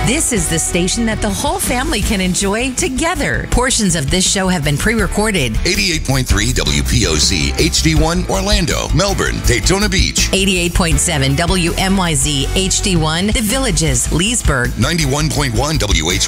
This is the station that the whole family can enjoy together. Portions of this show have been pre-recorded. 88.3 WPOZ HD1 Orlando, Melbourne, Daytona Beach. 88.7 WMYZ HD1 The Villages, Leesburg. 91.1 WH